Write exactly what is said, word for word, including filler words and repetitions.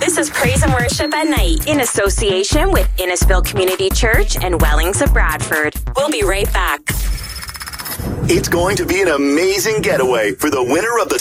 This is Praise and Worship at Night in association with Innisfil Community Church and Wellings of Bradford. We'll be right back. It's going to be an amazing getaway for the winner of the